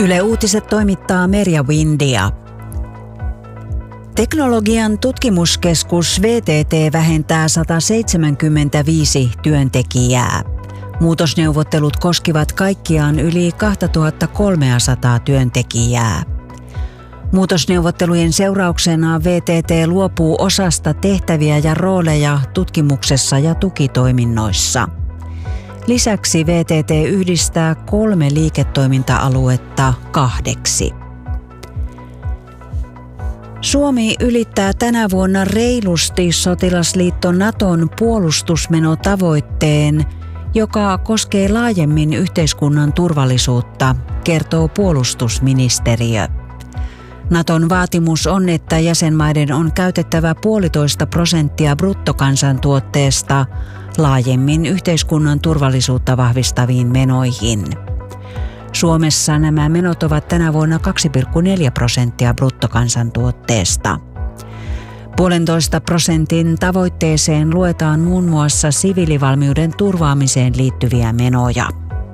Yle Uutiset toimittaa Merja Windia. Teknologian tutkimuskeskus VTT vähentää 175 työntekijää. Muutosneuvottelut koskivat kaikkiaan yli 2300 työntekijää. Muutosneuvottelujen seurauksena VTT luopuu osasta tehtäviä ja rooleja tutkimuksessa ja tukitoiminnoissa. Lisäksi VTT yhdistää 3 liiketoiminta-aluetta 2. Suomi ylittää tänä vuonna reilusti sotilasliitto Naton puolustusmenotavoitteen, joka koskee laajemmin yhteiskunnan turvallisuutta, kertoo puolustusministeriö. Naton vaatimus on, että jäsenmaiden on käytettävä 1,5% bruttokansantuotteesta laajemmin yhteiskunnan turvallisuutta vahvistaviin menoihin. Suomessa nämä menot ovat tänä vuonna 2,4% bruttokansantuotteesta. 1,5% tavoitteeseen luetaan muun muassa siviilivalmiuden turvaamiseen liittyviä menoja.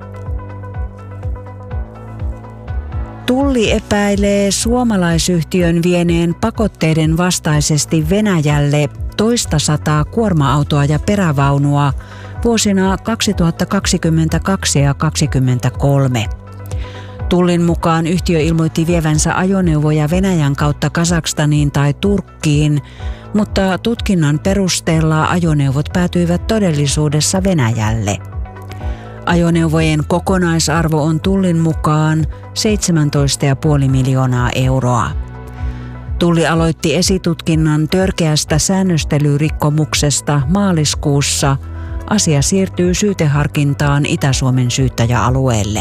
Tulli epäilee suomalaisyhtiön vieneen pakotteiden vastaisesti Venäjälle 200 kuorma-autoa ja perävaunua vuosina 2022 ja 2023. Tullin mukaan yhtiö ilmoitti vievänsä ajoneuvoja Venäjän kautta Kazakstaniin tai Turkkiin, mutta tutkinnan perusteella ajoneuvot päätyivät todellisuudessa Venäjälle. Ajoneuvojen kokonaisarvo on Tullin mukaan 17,5 miljoonaa euroa. Tulli aloitti esitutkinnan törkeästä säännöstelyrikkomuksesta maaliskuussa. Asia siirtyy syyteharkintaan Itä-Suomen syyttäjäalueelle.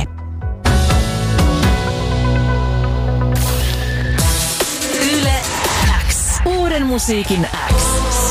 Yle X. Uuden musiikin X.